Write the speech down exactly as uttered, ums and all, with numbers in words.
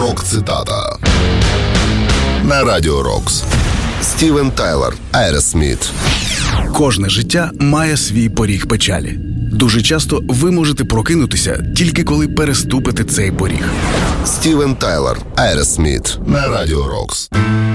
Рок-цитата на Радіо Рокс. Стівен Тайлер, Aerosmith. Кожне життя має свій поріг печалі. Дуже часто ви можете прокинутися тільки коли переступите цей поріг. Стівен Тайлер, Aerosmith на Радіо Рокс.